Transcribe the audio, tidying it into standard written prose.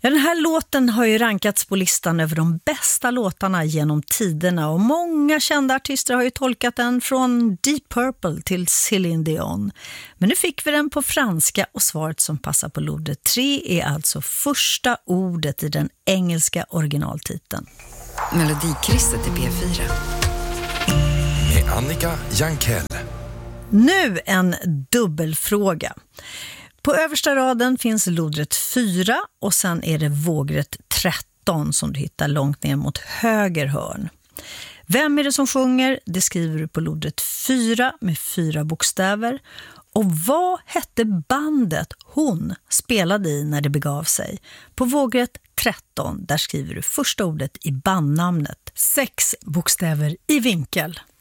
Ja, den här låten har ju rankats på listan över de bästa låtarna genom tiderna och många kända artister har ju tolkat den från Deep Purple till Céline Dion. Men nu fick vi den på franska och svaret som passar på lodret 3 är alltså första ordet i den engelska originaltiteln. Melodikrysset i P4. Med Annika Jankell. Nu en dubbelfråga. På översta raden finns lodret 4 och sen är det vågret 13 som du hittar långt ner mot höger hörn. Vem är det som sjunger? Det skriver du på lodret 4 med 4 bokstäver. Och vad hette bandet hon spelade i när det begav sig? På vågret 13, där skriver du första ordet i bandnamnet. 6 bokstäver i vinkel.